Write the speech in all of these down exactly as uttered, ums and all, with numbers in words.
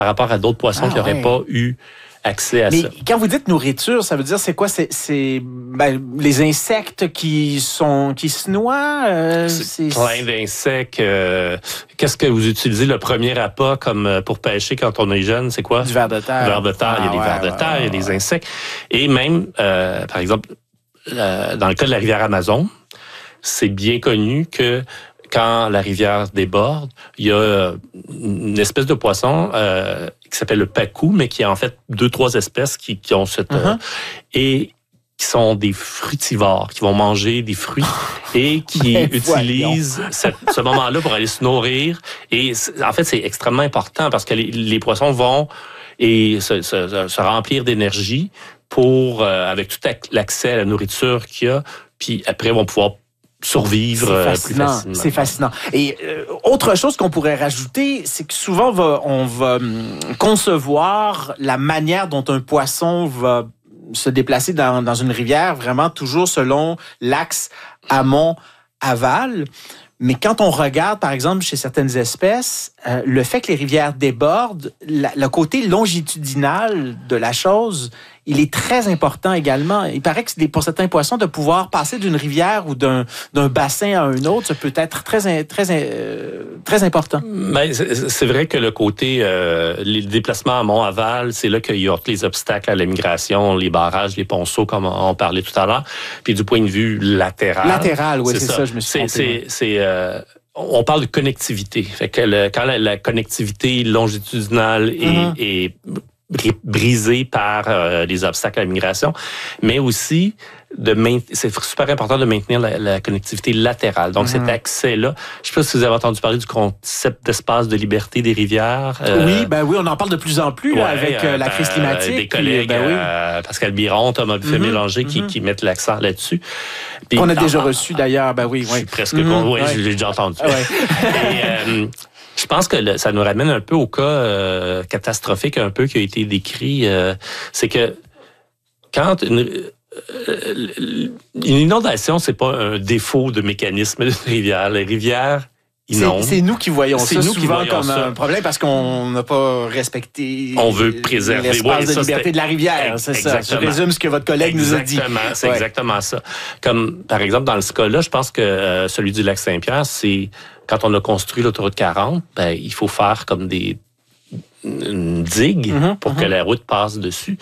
par rapport à d'autres poissons ah, qui n'auraient ouais. pas eu accès à Mais ça. Quand vous dites nourriture, ça veut dire c'est quoi? C'est, c'est ben, les insectes qui sont qui se noient? Euh, c'est, c'est plein d'insectes. Euh, qu'est-ce que vous utilisez le premier appât comme pour pêcher quand on est jeune? C'est quoi? Du ver de terre. Du ver de terre. Ah, il y a des ouais, vers de ouais, terre, ouais, il y a des ouais. insectes. Et même, euh, par exemple, euh, dans le cas de la rivière Amazon, c'est bien connu que quand la rivière déborde, il y a une espèce de poisson euh, qui s'appelle le pacou, mais qui a en fait deux, trois espèces qui, qui ont cette... Uh-huh. Euh, et qui sont des frutivores, qui vont manger des fruits et qui utilisent cette, ce moment-là pour aller se nourrir. Et en fait, c'est extrêmement important parce que les, les poissons vont et se, se, se remplir d'énergie pour, euh, avec tout l'accès à la nourriture qu'il y a, puis après, vont pouvoir survivre c'est fascinant, plus facilement. C'est fascinant. Et euh, autre chose qu'on pourrait rajouter, c'est que souvent on va, on va concevoir la manière dont un poisson va se déplacer dans, dans une rivière, vraiment toujours selon l'axe amont-aval. Mais quand on regarde, par exemple, chez certaines espèces, euh, le fait que les rivières débordent, la, le côté longitudinal de la chose, il est très important également. Il paraît que pour certains poissons, de pouvoir passer d'une rivière ou d'un, d'un bassin à un autre, ça peut être très, très, euh, très important. Ben, c'est, c'est vrai que le côté, euh, les déplacements à mont-aval, c'est là qu'il y a les obstacles à la migration, les barrages, les ponceaux, comme on parlait tout à l'heure. Puis du point de vue latéral. Latéral, oui, c'est, c'est ça. ça, je me suis c'est, trompé. C'est, c'est, euh, on parle de connectivité. Fait que le, quand la, la connectivité longitudinale est, mm-hmm. est brisé par euh, les obstacles à la migration, mais aussi de main... c'est super important de maintenir la, la connectivité latérale. Donc, mm-hmm. cet accès-là, je ne sais pas si vous avez entendu parler du concept d'espace de liberté des rivières. Euh... Oui, ben oui, on en parle de plus en plus ouais, là, avec euh, la crise climatique. Euh, des collègues, puis, ben oui. euh, Pascal Biron, Thomas Buffet-Mélanger, mm-hmm. qui, qui mettent l'accent là-dessus. Puis, qu'on a déjà ah, reçu d'ailleurs, ben oui. Je oui. suis presque mm-hmm. con, oui, ouais. je l'ai déjà entendu. Ouais. Et, euh, je pense que le, ça nous ramène un peu au cas euh, catastrophique un peu qui a été décrit. Euh, c'est que quand une, euh, une inondation, c'est pas un défaut de mécanisme d'une rivière. Les rivières inondent. C'est, c'est nous qui voyons c'est ça nous souvent qui voyons comme ça. un problème parce qu'on n'a pas respecté On veut préserver l'espace ouais, de ça, liberté c'était... de la rivière. C'est exactement. ça. Je résume ce que votre collègue exactement, nous a dit. C'est ouais. exactement ça. Comme, par exemple, dans ce cas-là, je pense que euh, celui du lac Saint-Pierre, c'est quand on a construit l'autoroute quarante, ben, il faut faire comme des une digue mm-hmm, pour mm-hmm. que la route passe dessus.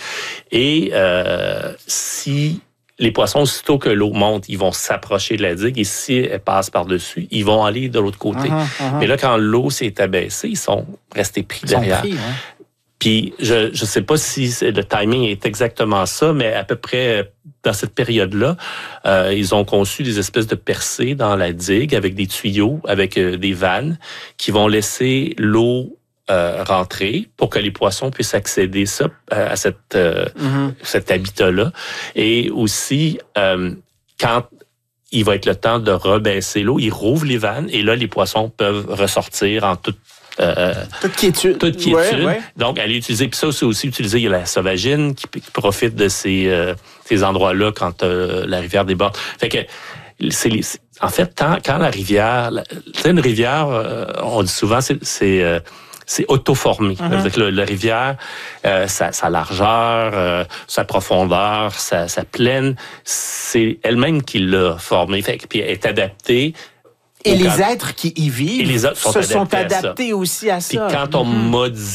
Et euh, si les poissons, aussitôt que l'eau monte, ils vont s'approcher de la digue et si elle passe par-dessus, ils vont aller de l'autre côté. Mm-hmm, mm-hmm. Mais là, quand l'eau s'est abaissée, ils sont restés pris ils derrière. Sont pris, hein? Puis, je ne sais pas si le timing est exactement ça, mais à peu près dans cette période-là, euh, ils ont conçu des espèces de percées dans la digue avec des tuyaux, avec euh, des vannes qui vont laisser l'eau euh, rentrer pour que les poissons puissent accéder ça, à cette, euh, mm-hmm. cet habitat-là. Et aussi, euh, quand il va être le temps de rebaisser l'eau, ils rouvrent les vannes et là, les poissons peuvent ressortir en toute Euh, toute quiétude. Toute quiétude. Ouais, ouais. Donc, aller utiliser. Puis ça, c'est aussi utiliser. Il y a la sauvagine qui, qui profite de ces, euh, ces endroits-là quand euh, la rivière déborde. Fait que, c'est, les, c'est en fait, tant, quand la rivière... Tu sais, une rivière, euh, on dit souvent, c'est... c'est euh, c'est auto-formé. Mm-hmm. C'est-à-dire que la, la rivière, euh, sa, sa largeur, euh, sa profondeur, sa, sa plaine, c'est elle-même qui l'a formée. Fait que, puis elle est adaptée. Et les quand... êtres qui y vivent et les autres sont se adaptés sont adaptés à aussi à ça. Puis quand on mm-hmm.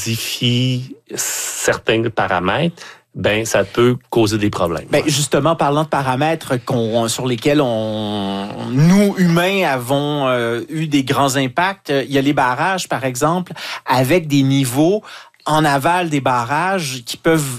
modifie certains paramètres, ben ça peut causer des problèmes. Ben, justement, parlant de paramètres qu'on, sur lesquels on, nous, humains, avons euh, eu des grands impacts, il y a les barrages, par exemple, avec des niveaux en aval des barrages qui peuvent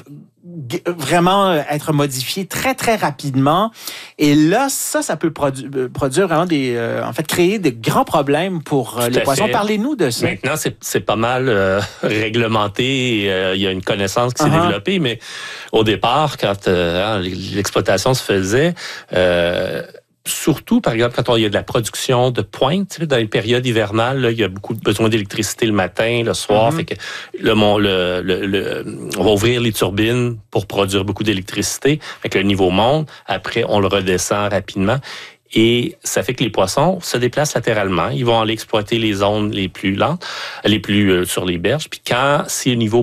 vraiment être modifié très, très rapidement. Et là, ça, ça peut produ- produire vraiment des... Euh, en fait, créer de grands problèmes pour euh, les poissons. Fait. Parlez-nous de ça. Maintenant, c'est, c'est pas mal euh, réglementé. Euh, il y a une connaissance qui s'est uh-huh. développée, mais au départ, quand euh, l'exploitation se faisait... Euh, Surtout, par exemple, quand il y a de la production de pointe, tu sais, dans les périodes hivernales, là, il y a beaucoup de besoin d'électricité le matin, le soir. Mm-hmm. Fait que le, le, le, le, on va ouvrir les turbines pour produire beaucoup d'électricité. Fait que le niveau monte. Après, on le redescend rapidement. Et ça fait que les poissons se déplacent latéralement. Ils vont aller exploiter les zones les plus lentes, les plus euh, sur les berges. Puis quand, si le niveau